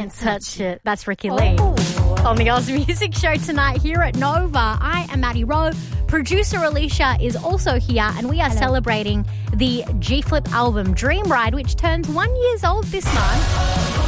Can't touch it. That's Ricky Lee. On the Oz Music Show tonight here at Nova. I am Maddie Rowe. Producer Alicia is also here, and we are celebrating the G Flip album Dream Ride, which turns 1 year old this month.